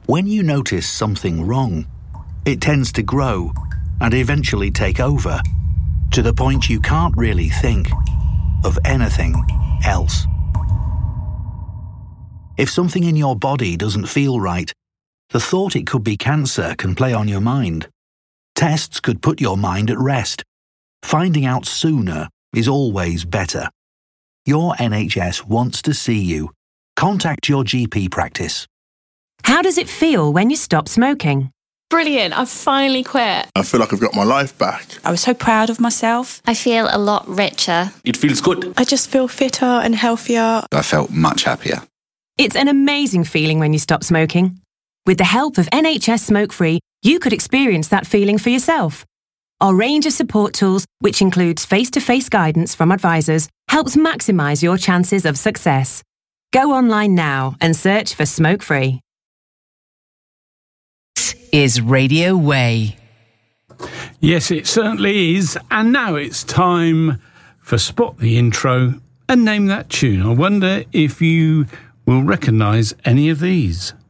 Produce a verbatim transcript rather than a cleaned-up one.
When you notice something wrong, it tends to grow and eventually take over, to the point you can't really think of anything else. If something in your body doesn't feel right, the thought it could be cancer can play on your mind. Tests could put your mind at rest. Finding out sooner is always better. Your N H S wants to see you. Contact your G P practice. How does it feel when you stop smoking? Brilliant, I've finally quit. I feel like I've got my life back. I was so proud of myself. I feel a lot richer. It feels good. I just feel fitter and healthier. I felt much happier. It's an amazing feeling when you stop smoking. With the help of N H S Smoke Free, you could experience that feeling for yourself. Our range of support tools, which includes face-to-face guidance from advisors, helps maximise your chances of success. Go online now and search for Smoke Free. This is Radio Way. Yes, it certainly is. And now it's time for Spot the Intro and Name That Tune. I wonder if you will recognise any of these.